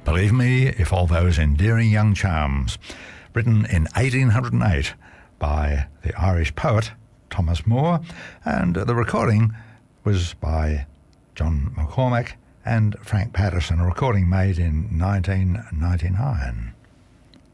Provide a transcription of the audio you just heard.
Believe Me If All Those Endearing Young Charms, written in 1808 by the Irish poet Thomas Moore, and the recording was by John McCormack and Frank Patterson, a recording made in 1999.